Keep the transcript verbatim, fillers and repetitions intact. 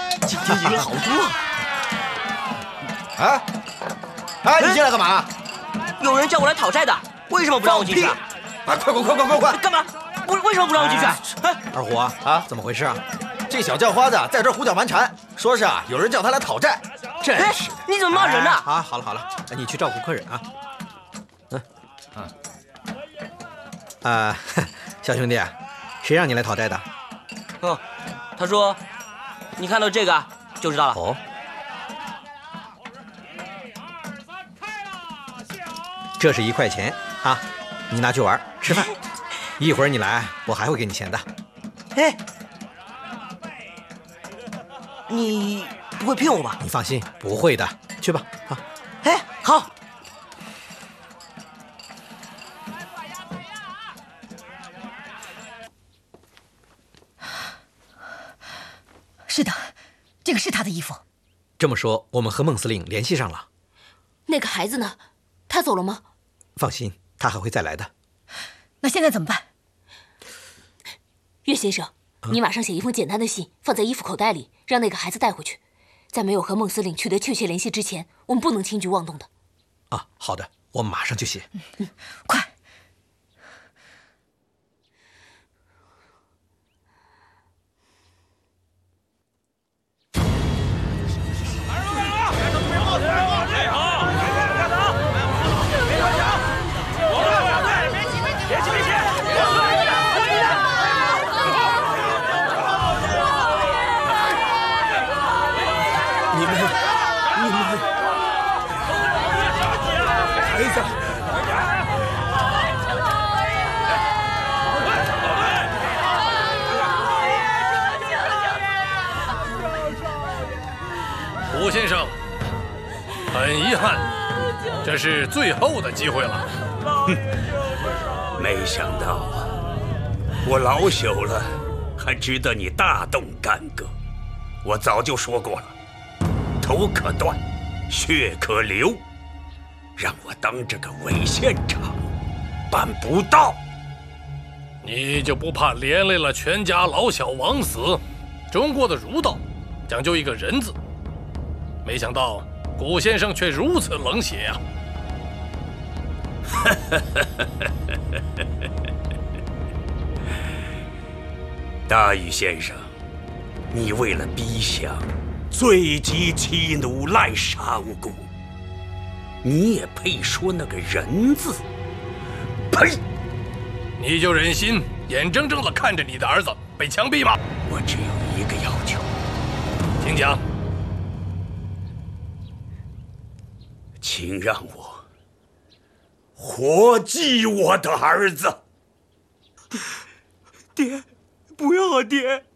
今天赢了好多。 啊！哎，你进来干嘛？ 有人叫我来讨债的，为什么不让我进去啊？ 啊，快快快快快快！ 干嘛？为为什么不让我进去？ 哎，二虎啊啊，怎么回事啊？ 这小叫花子在这儿胡搅蛮缠，说是啊，有人叫他来讨债。 真是的！ 你怎么骂人呢？ 啊，好了好了，你去照顾客人啊。嗯嗯。啊，小兄弟，谁让你来讨债的？ 嗯，他说，你看到这个就知道了。 哦。这是一块钱啊，你拿去玩吃饭。一会儿你来，我还会给你钱的。 哎，你不会骗我吧？ 你放心，不会的。去吧，啊。 哎，好。 是的，这个是他的衣服。 这么说，我们和孟司令联系上了。 那个孩子呢？他走了吗？ 放心，他还会再来的。 那现在怎么办？ 岳先生，啊、你马上写一封简单的信，放在衣服口袋里，让那个孩子带回去。在没有和孟司令取得确切联系之前，我们不能轻举妄动的。 啊，好的，我马上就写。 嗯嗯，快！ 吴先生，很遗憾，这是最后的机会了。 哼，没想到啊，我老朽了，还值得你大动干戈。我早就说过了，头可断，血可流，让我当这个伪县长，办不到。 你就不怕连累了全家老小枉死？中国的儒道讲究一个人字。没想到古先生却如此冷血啊！ 大禹先生，你为了逼降，罪极其奴，滥杀无辜，你也配说那个人字？呸！ 你就忍心眼睁睁地看着你的儿子被枪毙吗？ 我只有一个要求， 请讲。 请让我活祭我的儿子。 爹，不要啊，爹！